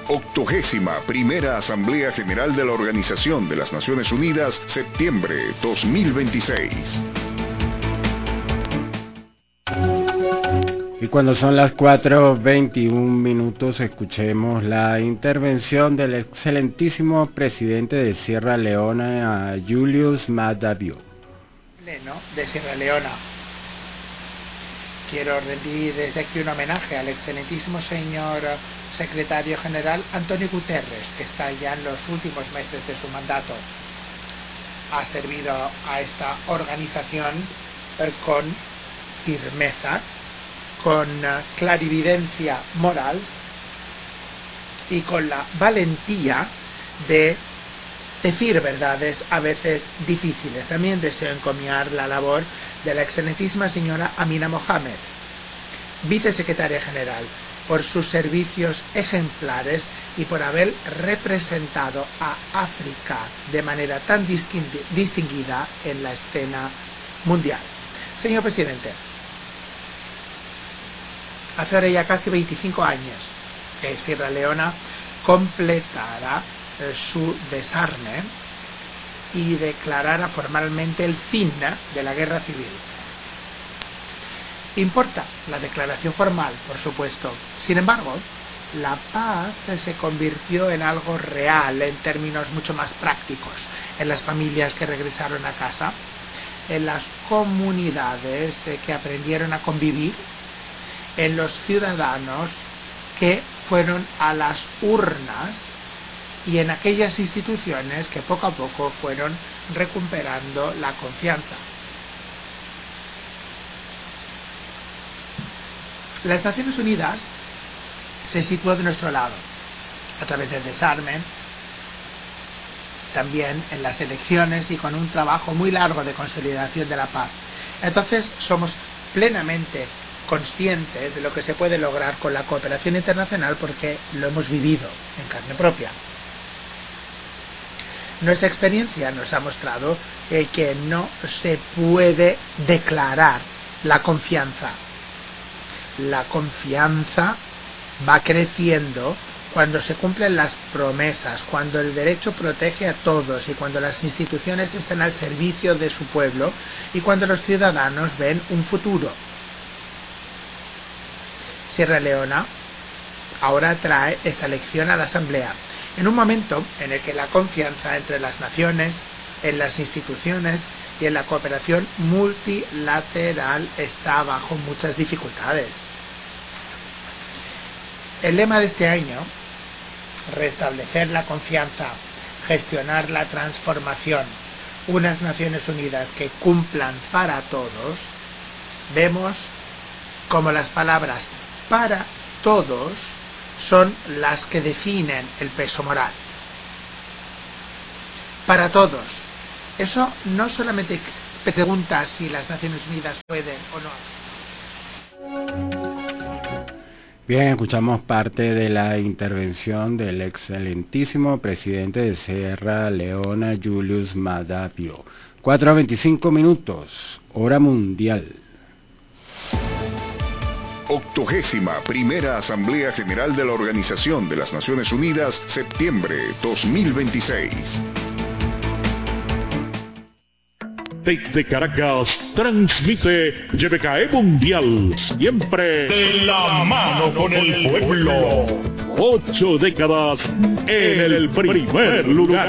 81ª Asamblea General de la Organización de las Naciones Unidas, septiembre 2026. Y cuando son las 4:21, escuchemos la intervención del excelentísimo presidente de Sierra Leona, Julius Maada Bio. Pleno de Sierra Leona. Quiero rendir desde aquí un homenaje al excelentísimo señor secretario general Antonio Guterres, que está ya en los últimos meses de su mandato. Ha servido a esta organización con firmeza, con clarividencia moral y con la valentía de decir verdades a veces difíciles. También deseo encomiar la labor de la excelentísima señora Amina Mohamed, vicesecretaria general, por sus servicios ejemplares y por haber representado a África de manera tan distinguida en la escena mundial. Señor presidente, hace ahora ya casi 25 años que Sierra Leona completará su desarme y declarara formalmente el fin de la guerra civil. Importa la declaración formal, por supuesto. Sin embargo, la paz se convirtió en algo real en términos mucho más prácticos, en las familias que regresaron a casa, en las comunidades que aprendieron a convivir, en los ciudadanos que fueron a las urnas y en aquellas instituciones que poco a poco fueron recuperando la confianza. Las Naciones Unidas se situó de nuestro lado a través del desarme, también en las elecciones y con un trabajo muy largo de consolidación de la paz. Entonces somos plenamente conscientes de lo que se puede lograr con la cooperación internacional porque lo hemos vivido en carne propia. Nuestra experiencia nos ha mostrado que no se puede declarar la confianza. La confianza va creciendo cuando se cumplen las promesas, cuando el derecho protege a todos y cuando las instituciones están al servicio de su pueblo y cuando los ciudadanos ven un futuro. Sierra Leona ahora trae esta lección a la Asamblea, en un momento en el que la confianza entre las naciones, en las instituciones y en la cooperación multilateral está bajo muchas dificultades. El lema de este año, restablecer la confianza, gestionar la transformación, unas Naciones Unidas que cumplan para todos, vemos como las palabras para todos son las que definen el peso moral. Para todos. Eso no solamente pregunta si las Naciones Unidas pueden o no. Bien, escuchamos parte de la intervención del excelentísimo presidente de Sierra Leona, Julius Maada Bio. 4:25, hora mundial. 81ª Asamblea General de la Organización de las Naciones Unidas, septiembre 2026. Desde Caracas transmite YBKE Mundial, siempre de la mano con el pueblo. 8 décadas en el primer lugar.